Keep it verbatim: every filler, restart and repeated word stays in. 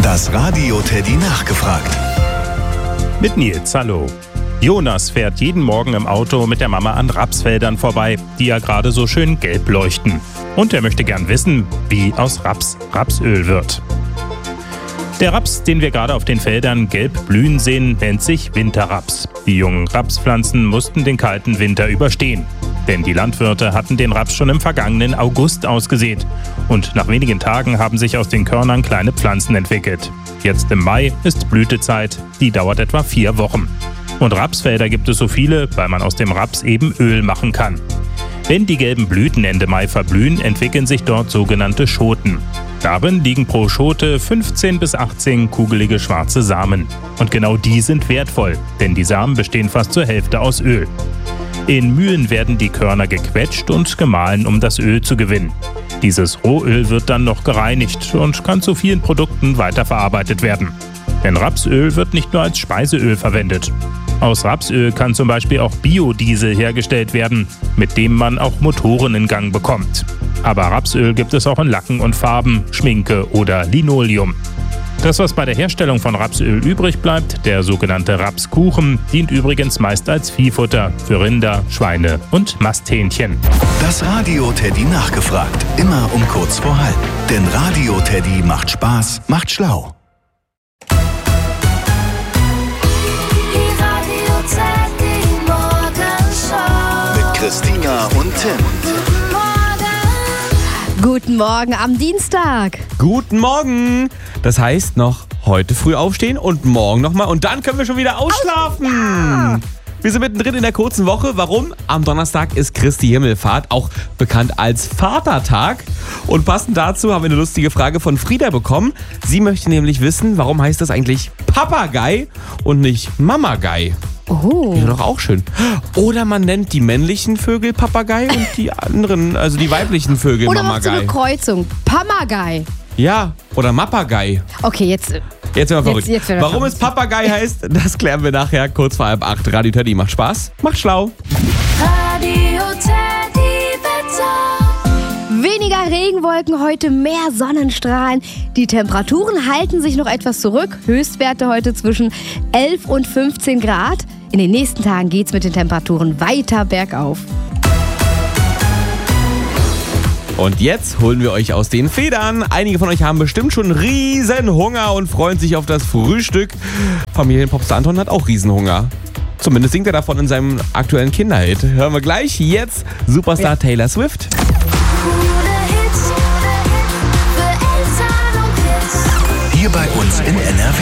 Das Radio Teddy nachgefragt. Mit Nils, hallo. Jonas fährt jeden Morgen im Auto mit der Mama an Rapsfeldern vorbei, die ja gerade so schön gelb leuchten. Und er möchte gern wissen, wie aus Raps Rapsöl wird. Der Raps, den wir gerade auf den Feldern gelb blühen sehen, nennt sich Winterraps. Die jungen Rapspflanzen mussten den kalten Winter überstehen. Denn die Landwirte hatten den Raps schon im vergangenen August ausgesät. Und nach wenigen Tagen haben sich aus den Körnern kleine Pflanzen entwickelt. Jetzt im Mai ist Blütezeit, die dauert etwa vier Wochen. Und Rapsfelder gibt es so viele, weil man aus dem Raps eben Öl machen kann. Wenn die gelben Blüten Ende Mai verblühen, entwickeln sich dort sogenannte Schoten. Darin liegen pro Schote fünfzehn bis achtzehn kugelige schwarze Samen. Und genau die sind wertvoll, denn die Samen bestehen fast zur Hälfte aus Öl. In Mühlen werden die Körner gequetscht und gemahlen, um das Öl zu gewinnen. Dieses Rohöl wird dann noch gereinigt und kann zu vielen Produkten weiterverarbeitet werden. Denn Rapsöl wird nicht nur als Speiseöl verwendet. Aus Rapsöl kann zum Beispiel auch Biodiesel hergestellt werden, mit dem man auch Motoren in Gang bekommt. Aber Rapsöl gibt es auch in Lacken und Farben, Schminke oder Linoleum. Das, was bei der Herstellung von Rapsöl übrig bleibt, der sogenannte Rapskuchen, dient übrigens meist als Viehfutter für Rinder, Schweine und Masthähnchen. Das Radio Teddy nachgefragt. Immer um kurz vor halb. Denn Radio Teddy macht Spaß, macht schlau. Mit Christina und Tim. Guten Morgen am Dienstag. Guten Morgen. Das heißt noch heute früh aufstehen und morgen nochmal und dann können wir schon wieder ausschlafen. Ja. Wir sind mittendrin in der kurzen Woche. Warum? Am Donnerstag ist Christi Himmelfahrt, auch bekannt als Vatertag. Und passend dazu haben wir eine lustige Frage von Frieda bekommen. Sie möchte nämlich wissen, warum heißt das eigentlich Papagei und nicht Mamagei? Oh. Wäre doch auch schön. Oder man nennt die männlichen Vögel Papagei und die anderen, also die weiblichen Vögel Oder macht so Mamagei. eine Kreuzung. Pamagei. Ja, oder Mapagei. Okay, jetzt... Jetzt werden wir verrückt. Jetzt- jetzt werden wir Warum verrückt. es Papagei heißt, das klären wir nachher kurz vor halb acht. Radio Teddy macht Spaß, macht schlau. Radio Teddy Wetter. Weniger Regenwolken, heute mehr Sonnenstrahlen. Die Temperaturen halten sich noch etwas zurück. Höchstwerte heute zwischen elf und fünfzehn Grad. In den nächsten Tagen geht es mit den Temperaturen weiter bergauf. Und jetzt holen wir euch aus den Federn. Einige von euch haben bestimmt schon riesen Hunger und freuen sich auf das Frühstück. Familienpopstar Anton hat auch Riesenhunger. Zumindest singt er davon in seinem aktuellen Kinderhit. Hören wir gleich. Jetzt Superstar Ja. Taylor Swift. Coole Hits für Eltern und Kids. Hier bei uns in N R W.